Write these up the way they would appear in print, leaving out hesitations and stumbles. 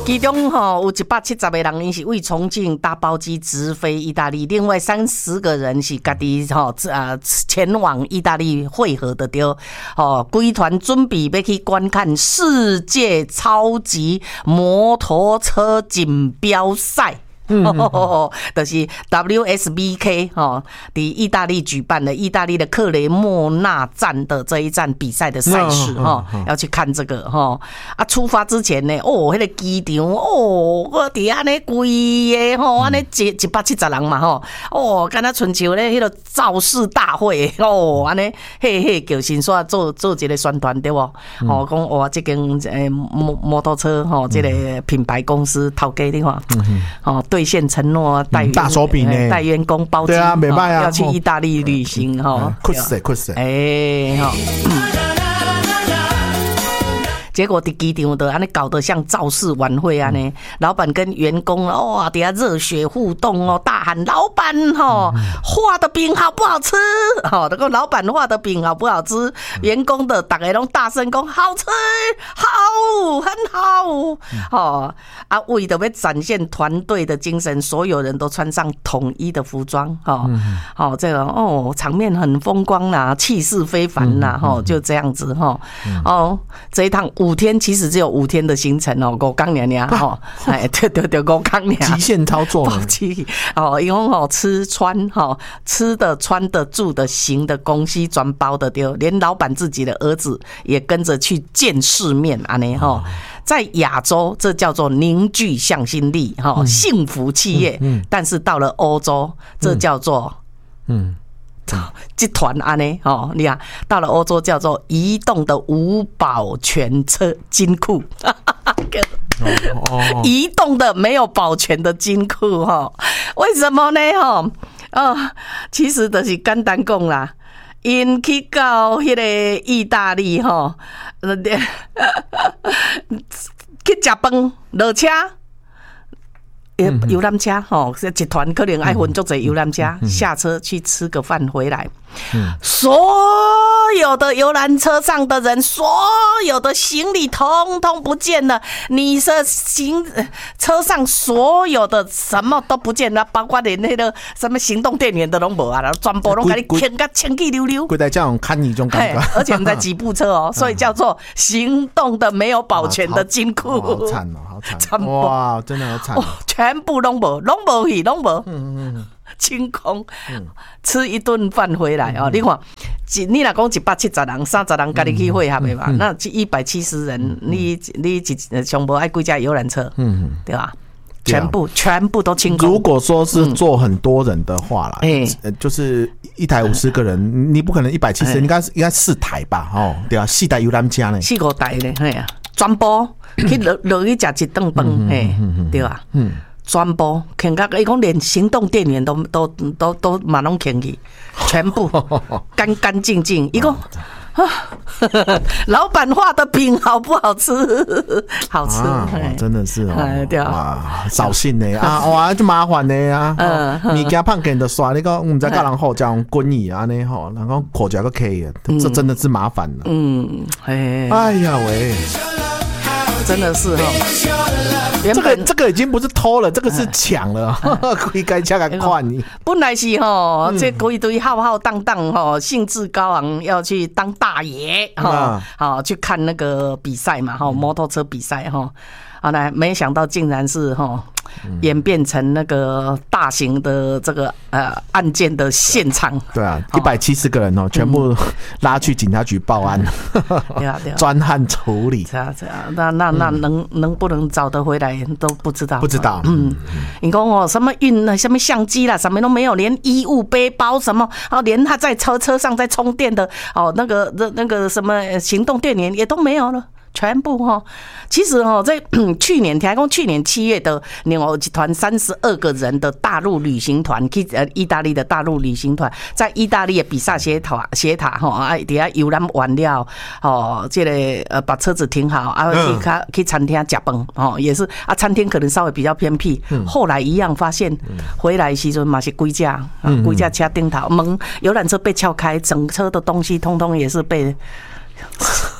其中有170个人，因是为重庆搭包机直飞意大利，另外30个人是家己前往意大利会合的对。规团准备要去观看世界超级摩托车锦标赛。就是 WSBK 在意大利举办的意大利的克雷莫纳站的这一站比赛的赛事要去看这个出发之前呢那个机场我伫安尼规个安尼170人嘛敢若春秋咧迄个造势大会安尼嘿叫心煞做一个宣传对无讲哇这间摩托车这个品牌公司头家你看兑现承诺大手笔呢， 带员工包机， 对啊，没办法要去意大利旅行酷死结果伫机场的安尼搞得像造势晚会安尼，老板跟员工底下热血互动大喊老板画的饼好不好吃？那个老板画的饼好不好吃？员工的大家拢大声讲好吃，好，很好。为了要展现团队的精神，所有人都穿上统一的服装这个场面很风光啦，气势非凡啦就这样子这一趟5天其实只有5天的行程5天娘对5天娘极限操作因为吃穿吃的穿的住的行的公西全包的对，连老板自己的儿子也跟着去见世面安尼在亚洲这叫做凝聚向心力幸福企业但是到了欧洲这叫做集团安尼你看到了欧洲叫做移动的无保全车金库移动的没有保全的金库为什么呢其实就是简单讲啦，因去到迄个意大利去吃饭落车游览车集团可能爱分足侪游览车下车去吃个饭回来所有的游览车上的人，所有的行李通通不见了，你的车上所有的什么都不见了，包括连那个什么行动电源都拢无啊，全部拢给你牵个清气溜溜， 规台这样看你种感觉， 而且我们在几部车所以叫做行动的没有保全的金库， 好惨好惨哇，真的好惨全部拢无去清空吃一顿饭回来你看你若讲170人30人跟你去会合的嘛那170人你上无爱几架游览车对吧全部都清空。 如果说是坐很多人的话啦就是一台50个人你不可能170人应该4台吧对啊4台游览车呢 4、5台呢全部去落去吃一顿饭对吧全部牵到，伊讲连行动电源都马拢牵去，全部干干净净。伊讲老板画的饼好不好吃？好吃， 真的是对啊，扫兴的哇，就麻烦的啊。物件胖给的刷，你讲唔知教人好这样滚椅啊呢吼，然后口角个 K 这真的是麻烦了。哎呀喂。 真的是这个已经不是偷了，这个是抢了，应该加个快你。 本来是这一堆浩浩荡荡兴致高昂要去当大爷去看那个比赛嘛摩托车比赛来没想到竟然是演变成那个大型的这个案件的现场。 对啊，170个人全部拉去警察局报案，专案处理。 那能不能找得回来都不知道。你讲什么运什么相机啦，什么都没有，连衣物背包什么连他在车上在充电的那个什么行动电源也都没有了。全部其实在去年7月的有集团32个人的大陆旅行团去意大利的大陆旅行团，在意大利的比萨斜塔底下游览完了这个把车子停好去餐厅吃饭也是餐厅可能稍微比较偏僻后来一样发现回来的时候嘛是几架车顶头门游览车被撬开，整车的东西通通也是被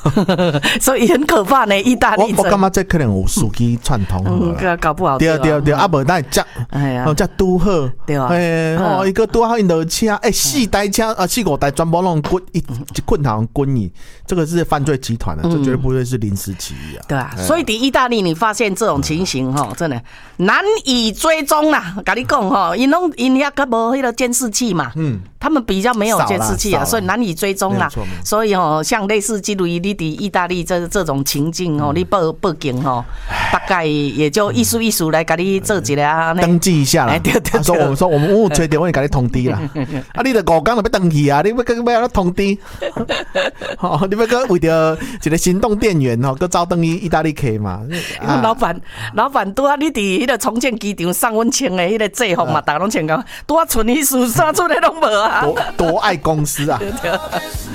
所以很可怕呢。意大利我感觉这可能有司机串通搞不好对，啊无咱接，接拄好， 对啊， 一个拄好因落车，4台车4、5台全部拢滚一困堂滚你，这个是犯罪集团这绝对不会是临时起意啊。 对啊，所以在意大利你发现这种情形真的难以追踪啦。跟你讲因遐个无迄个监视器嘛，他们比较没有监视器啊，所以难以追踪啦。所以像类似基鲁伊你在意大利这种情境你报警大概也就一数来给你做一个登记一下啦。对，说我们有吹电话给你通知啦。你就5天就要登去啊，你要通知。你要个为着一个行动电源个走登去意大利去嘛？ 因为老板拄啊，你伫迄个重建机场送阮穿的迄个制服嘛，大家拢穿到，拄啊剩迄事啥出来拢无啊。 多爱公司啊！